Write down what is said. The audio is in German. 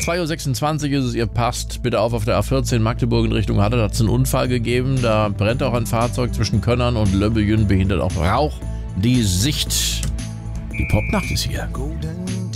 2.26 Uhr ist es, ihr passt bitte auf der A14 Magdeburg in Richtung Halle, da hat es einen Unfall gegeben, da brennt auch ein Fahrzeug zwischen Könnern und Löbbejün, behindert auch Rauch die Sicht. Die Popnacht ist hier. Golden